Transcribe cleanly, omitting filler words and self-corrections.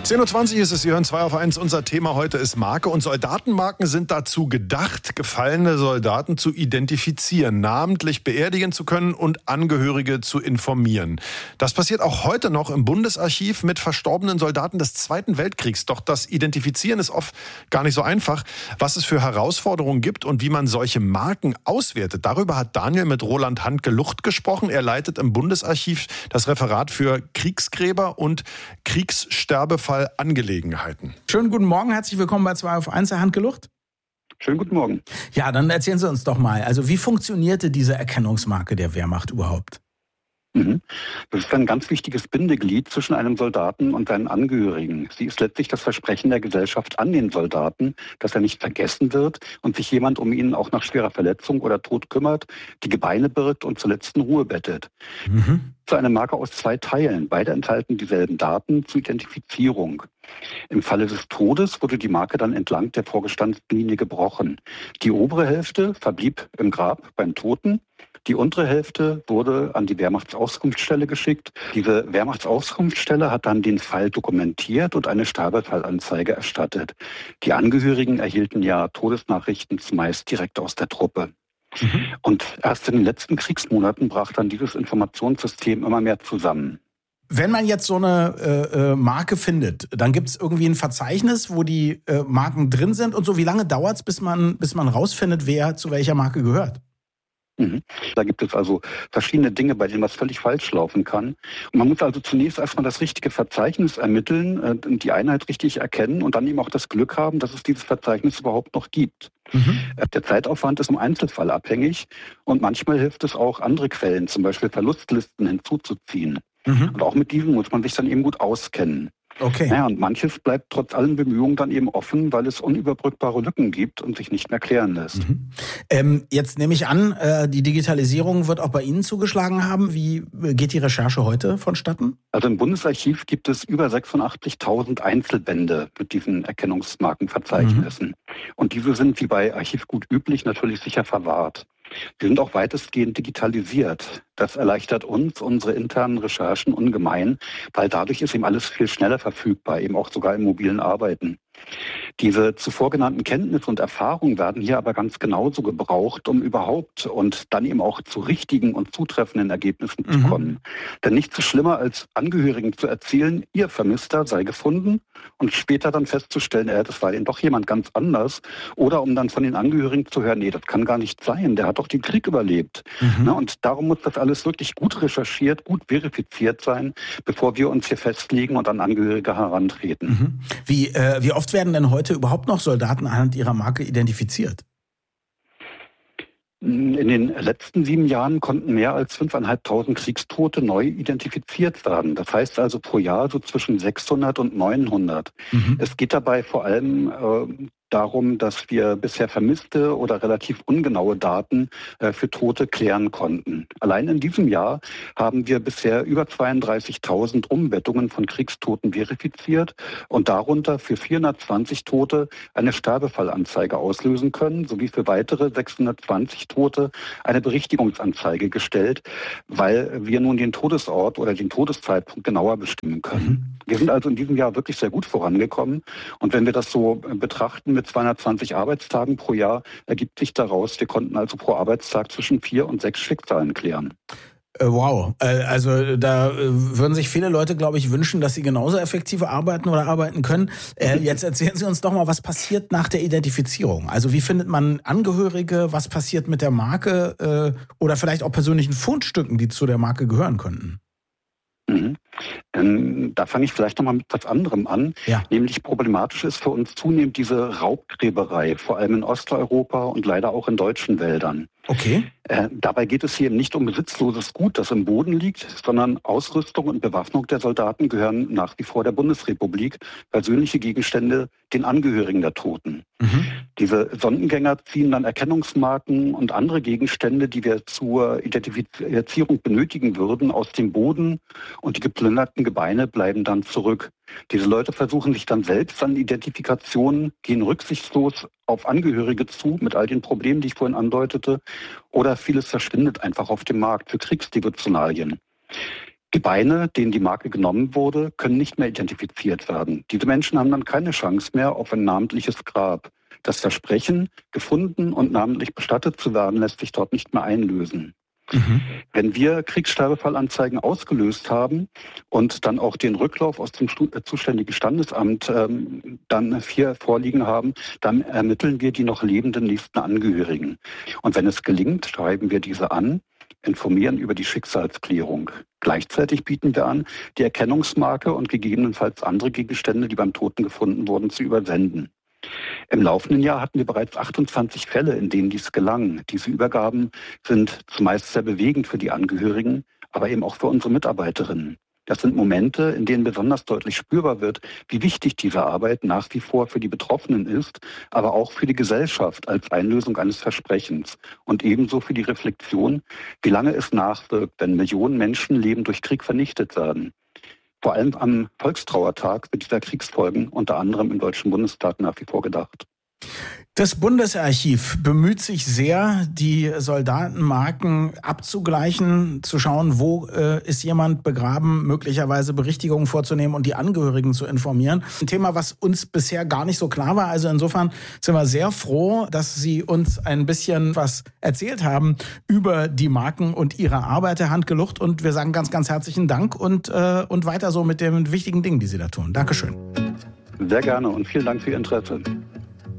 10.20 Uhr ist es, Sie hören 2 auf 1. Unser Thema heute ist Marke und Soldatenmarken sind dazu gedacht, gefallene Soldaten zu identifizieren, namentlich beerdigen zu können und Angehörige zu informieren. Das passiert auch heute noch im Bundesarchiv mit verstorbenen Soldaten des Zweiten Weltkriegs. Doch das Identifizieren ist oft gar nicht so einfach. Was es für Herausforderungen gibt und wie man solche Marken auswertet, darüber hat Daniel mit Roland Handke-Lucht gesprochen. Er leitet im Bundesarchiv das Referat für Kriegsgräber und Kriegssterbefallangelegenheiten. Schönen guten Morgen, herzlich willkommen bei 2 auf 1, Herr Handke-Lucht. Schönen guten Morgen. Ja, dann erzählen Sie uns doch mal, also wie funktionierte diese Erkennungsmarke der Wehrmacht überhaupt? Das ist ein ganz wichtiges Bindeglied zwischen einem Soldaten und seinen Angehörigen. Sie ist letztlich das Versprechen der Gesellschaft an den Soldaten, dass er nicht vergessen wird und sich jemand um ihn auch nach schwerer Verletzung oder Tod kümmert, die Gebeine birgt und zuletzt in Ruhe bettet. So eine Marke aus 2 Teilen. Beide enthalten dieselben Daten zur Identifizierung. Im Falle des Todes wurde die Marke dann entlang der vorgestandenen Linie gebrochen. Die obere Hälfte verblieb im Grab beim Toten. Die untere Hälfte wurde an die Wehrmachtsauskunftsstelle geschickt. Diese Wehrmachtsauskunftsstelle hat dann den Fall dokumentiert und eine Sterbefallanzeige erstattet. Die Angehörigen erhielten ja Todesnachrichten zumeist direkt aus der Truppe. Und erst in den letzten Kriegsmonaten brach dann dieses Informationssystem immer mehr zusammen. Wenn man jetzt so eine Marke findet, dann gibt es irgendwie ein Verzeichnis, wo die Marken drin sind und so. Wie lange dauert es, bis man rausfindet, wer zu welcher Marke gehört? Da gibt es also verschiedene Dinge, bei denen was völlig falsch laufen kann. Und man muss also zunächst erstmal das richtige Verzeichnis ermitteln, die Einheit richtig erkennen und dann eben auch das Glück haben, dass es dieses Verzeichnis überhaupt noch gibt. Der Zeitaufwand ist im Einzelfall abhängig und manchmal hilft es auch, andere Quellen, zum Beispiel Verlustlisten, hinzuzuziehen. Und auch mit diesen muss man sich dann eben gut auskennen. Okay. Naja, und manches bleibt trotz allen Bemühungen dann eben offen, weil es unüberbrückbare Lücken gibt und sich nicht mehr klären lässt. Jetzt nehme ich an, die Digitalisierung wird auch bei Ihnen zugeschlagen haben. Wie geht die Recherche heute vonstatten? Also im Bundesarchiv gibt es über 86.000 Einzelbände mit diesen Erkennungsmarkenverzeichnissen. Und diese sind wie bei Archivgut üblich natürlich sicher verwahrt. Sie sind auch weitestgehend digitalisiert. Das erleichtert uns unsere internen Recherchen ungemein, weil dadurch ist eben alles viel schneller verfügbar, eben auch sogar im mobilen Arbeiten. Diese zuvor genannten Kenntnisse und Erfahrungen werden hier aber ganz genauso gebraucht, um überhaupt und dann eben auch zu richtigen und zutreffenden Ergebnissen zu kommen. Denn nichts ist schlimmer, als Angehörigen zu erzählen, ihr Vermisster sei gefunden und später dann festzustellen, das war eben doch jemand ganz anders. Oder um dann von den Angehörigen zu hören, nee, das kann gar nicht sein, der hat doch den Krieg überlebt. Und darum muss das alles wirklich gut recherchiert, gut verifiziert sein, bevor wir uns hier festlegen und an Angehörige herantreten. Wie oft werden denn heute überhaupt noch Soldaten anhand ihrer Marke identifiziert? In den letzten 7 Jahren konnten mehr als 5.500 Kriegstote neu identifiziert werden. Das heißt also pro Jahr so zwischen 600 und 900. Es geht dabei vor allem darum, dass wir bisher vermisste oder relativ ungenaue Daten für Tote klären konnten. Allein in diesem Jahr haben wir bisher über 32.000 Umbettungen von Kriegstoten verifiziert und darunter für 420 Tote eine Sterbefallanzeige auslösen können, sowie für weitere 620 Tote eine Berichtigungsanzeige gestellt, weil wir nun den Todesort oder den Todeszeitpunkt genauer bestimmen können. Wir sind also in diesem Jahr wirklich sehr gut vorangekommen und wenn wir das so betrachten mit 220 Arbeitstagen pro Jahr, ergibt sich daraus, wir konnten also pro Arbeitstag zwischen 4 und 6 Schicksalen klären. Wow, also da würden sich viele Leute, glaube ich, wünschen, dass sie genauso effektiv arbeiten oder arbeiten können. Jetzt erzählen Sie uns doch mal, was passiert nach der Identifizierung? Also wie findet man Angehörige, was passiert mit der Marke oder vielleicht auch persönlichen Fundstücken, die zu der Marke gehören könnten? Da fange ich vielleicht nochmal mit was anderem an. Ja. Nämlich problematisch ist für uns zunehmend diese Raubgräberei, vor allem in Osteuropa und leider auch in deutschen Wäldern. Okay. Dabei geht es hier eben nicht um besitzloses Gut, das im Boden liegt, sondern Ausrüstung und Bewaffnung der Soldaten gehören nach wie vor der Bundesrepublik, persönliche Gegenstände den Angehörigen der Toten. Diese Sondengänger ziehen dann Erkennungsmarken und andere Gegenstände, die wir zur Identifizierung benötigen würden, aus dem Boden und die geplünderten Gebeine bleiben dann zurück. Diese Leute versuchen sich dann selbst an Identifikationen, gehen rücksichtslos auf Angehörige zu mit all den Problemen, die ich vorhin andeutete, oder vieles verschwindet einfach auf dem Markt für Kriegsdevotionalien. Die Beine, denen die Marke genommen wurde, können nicht mehr identifiziert werden. Diese Menschen haben dann keine Chance mehr auf ein namentliches Grab. Das Versprechen, gefunden und namentlich bestattet zu werden, lässt sich dort nicht mehr einlösen. Wenn wir Kriegssterbefallanzeigen ausgelöst haben und dann auch den Rücklauf aus dem zuständigen Standesamt dann hier vorliegen haben, dann ermitteln wir die noch lebenden nächsten Angehörigen. Und wenn es gelingt, schreiben wir diese an, informieren über die Schicksalsklärung. Gleichzeitig bieten wir an, die Erkennungsmarke und gegebenenfalls andere Gegenstände, die beim Toten gefunden wurden, zu übersenden. Im laufenden Jahr hatten wir bereits 28 Fälle, in denen dies gelang. Diese Übergaben sind zumeist sehr bewegend für die Angehörigen, aber eben auch für unsere Mitarbeiterinnen. Das sind Momente, in denen besonders deutlich spürbar wird, wie wichtig diese Arbeit nach wie vor für die Betroffenen ist, aber auch für die Gesellschaft als Einlösung eines Versprechens und ebenso für die Reflexion, wie lange es nachwirkt, wenn Millionen Menschenleben durch Krieg vernichtet werden. Vor allem am Volkstrauertag wird dieser Kriegsfolgen unter anderem im Deutschen Bundestag nach wie vor gedacht. Das Bundesarchiv bemüht sich sehr, die Soldatenmarken abzugleichen, zu schauen, wo ist jemand begraben, möglicherweise Berichtigungen vorzunehmen und die Angehörigen zu informieren. Ein Thema, was uns bisher gar nicht so klar war. Also insofern sind wir sehr froh, dass Sie uns ein bisschen was erzählt haben über die Marken und Ihre Arbeit, Herr Handgelucht. Und wir sagen ganz, ganz herzlichen Dank und weiter so mit den wichtigen Dingen, die Sie da tun. Dankeschön. Sehr gerne und vielen Dank für Ihr Interesse.